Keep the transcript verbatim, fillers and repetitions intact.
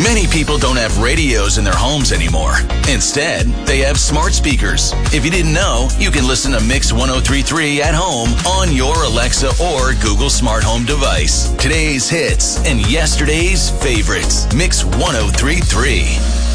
Many people don't have radios in their homes anymore. Instead, they have smart speakers. If you didn't know, you can listen to Mix one oh three point three at home on your Alexa or Google Smart Home device. Today's hits and yesterday's favorites. Mix one oh three point three.